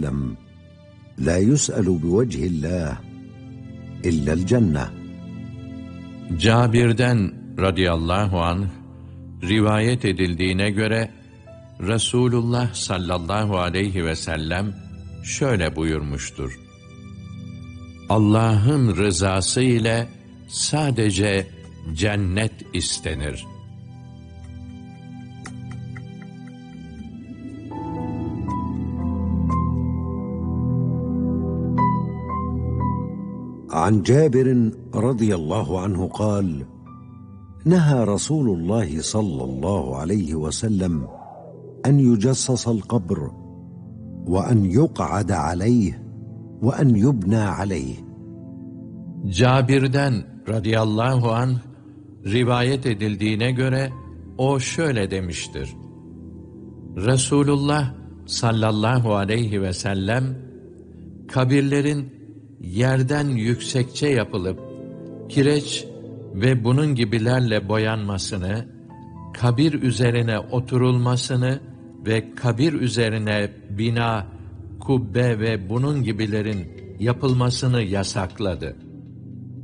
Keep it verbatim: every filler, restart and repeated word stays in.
وسلم: لا يسأل بوجه الله إلا الجنة. Cabir'den radıyallahu anh rivayet edildiğine göre Resulullah sallallahu aleyhi ve sellem şöyle buyurmuştur: Allah'ın rızası ile sadece cennet istenir. عن جابر رضي الله عنه قال: نهى رسول الله صلى الله عليه وسلم أن يجصص القبر وأن يقعد عليه وأن يبنى عليه. Cabir'den radıyallahu anh rivayet edildiğine göre o şöyle demiştir: Resulullah sallallahu aleyhi ve sellem kabirlerin yerden yüksekçe yapılıp kireç ve bunun gibilerle boyanmasını, kabir üzerine oturulmasını ve kabir üzerine bina, kubbe ve bunun gibilerin yapılmasını yasakladı.